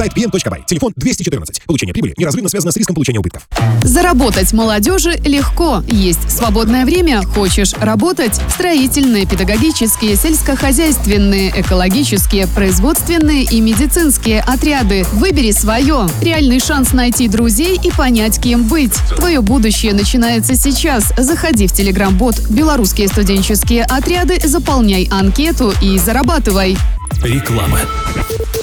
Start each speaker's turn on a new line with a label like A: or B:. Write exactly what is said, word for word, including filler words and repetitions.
A: Сайт пи эн точка бай. Телефон двести четырнадцать. Получение прибыли неразрывно связано с риском получения убытков.
B: Заработать молодежи легко. Есть свободное время? Хочешь работать? Строительные, педагогические, сельскохозяйственные, экологические, производственные и медицинские отряды. Выбери свое. Реальный шанс найти друзей и понять, кем быть. Твое будущее начинается сейчас. Заходи в телеграм-бот «Белорусские студенческие отряды», заполняй анкету и зарабатывай.
C: Реклама.